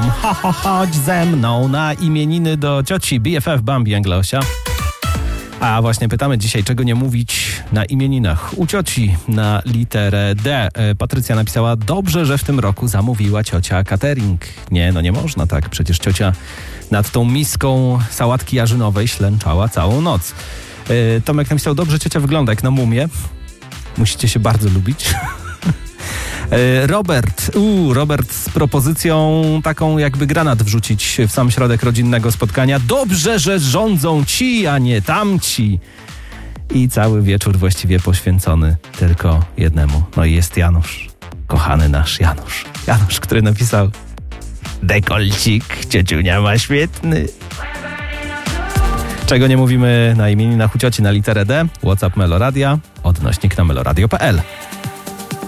Chodź ze mną na imieniny do cioci BFF Bambi Anglosia. A właśnie pytamy dzisiaj, czego nie mówić na imieninach u cioci na literę D. Patrycja napisała: dobrze, że w tym roku zamówiła ciocia catering. Nie można tak, przecież ciocia nad tą miską sałatki jarzynowej ślęczała całą noc. Tomek napisał: dobrze, ciocia wygląda jak na mumię. Musicie się bardzo lubić. Robert z propozycją taką, jakby granat wrzucić w sam środek rodzinnego spotkania. Dobrze, że rządzą ci, a nie tamci. I cały wieczór właściwie poświęcony tylko jednemu. No i jest Janusz. Kochany nasz Janusz. Janusz, który napisał: dekolcik ciociunia ma świetny. Czego nie mówimy na imieninach u cioci na literę D? WhatsApp Meloradia, / na meloradio.pl.